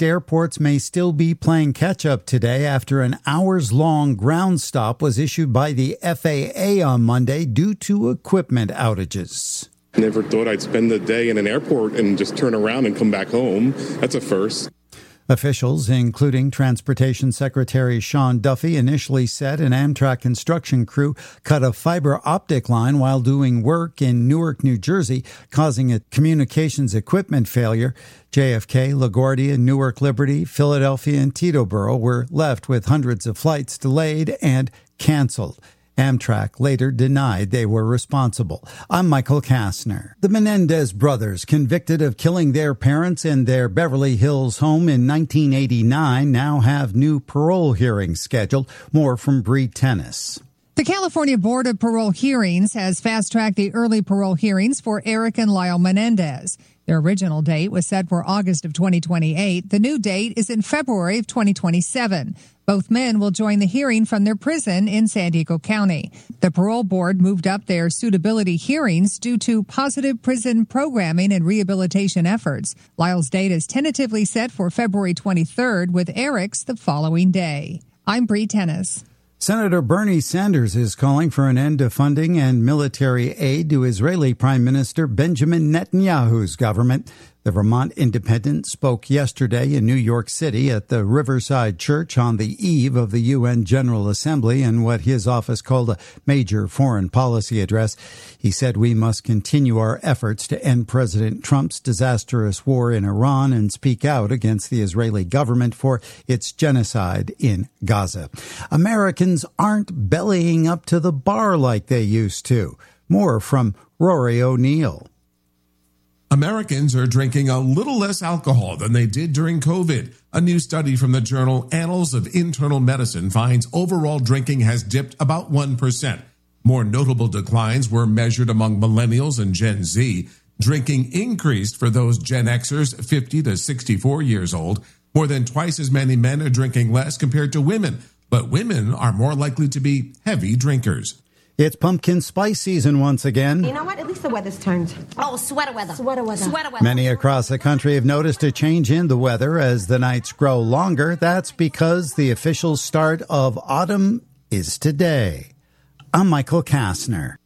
select airports may still be playing catch-up today after an hours-long ground stop was issued by the FAA on Monday due to equipment outages. Never thought I'd spend the day in an airport and just turn around and come back home. That's a first. Officials, including Transportation Secretary Sean Duffy, initially said an Amtrak construction crew cut a fiber optic line while doing work in Newark, New Jersey, causing a communications equipment failure. JFK, LaGuardia, Newark Liberty, Philadelphia, and Teterboro were left with hundreds of flights delayed and canceled. Amtrak later denied they were responsible. I'm Michael Kastner. The Menendez brothers, convicted of killing their parents in their Beverly Hills home in 1989, now have new parole hearings scheduled. More from Bree Tennis. The California Board of Parole Hearings has fast-tracked the early parole hearings for Eric and Lyle Menendez. Their original date was set for August of 2028. The new date is in February of 2027. Both men will join the hearing from their prison in San Diego County. The parole board moved up their suitability hearings due to positive prison programming and rehabilitation efforts. Lyle's date is tentatively set for February 23rd, with Eric's the following day. I'm Bree Tennis. Senator Bernie Sanders is calling for an end to funding and military aid to Israeli Prime Minister Benjamin Netanyahu's government. The Vermont Independent spoke yesterday in New York City at the Riverside Church on the eve of the UN General Assembly in what his office called a major foreign policy address. He said we must continue our efforts to end President Trump's disastrous war in Iran and speak out against the Israeli government for its genocide in Gaza. Americans aren't bellying up to the bar like they used to. More from Rory O'Neill. Americans are drinking a little less alcohol than they did during COVID. A new study from the journal Annals of Internal Medicine finds overall drinking has dipped about 1%. More notable declines were measured among millennials and Gen Z. Drinking increased for those Gen Xers 50 to 64 years old. More than twice as many men are drinking less compared to women, but women are more likely to be heavy drinkers. It's pumpkin spice season once again. You know what? At least the weather's turned. Oh, sweater weather. Sweater weather. Sweater weather. Many across the country have noticed a change in the weather as the nights grow longer. That's because the official start of autumn is today. I'm Michael Kastner.